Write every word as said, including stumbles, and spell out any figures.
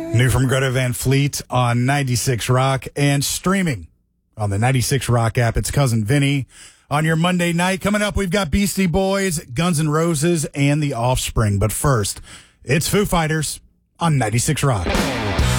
New from Greta Van Fleet on ninety-six Rock and streaming on the ninety-six Rock app. It's Cousin Vinny on your Monday night. Coming up, we've got Beastie Boys, Guns N' Roses, and The Offspring. But first, it's Foo Fighters on ninety-six Rock.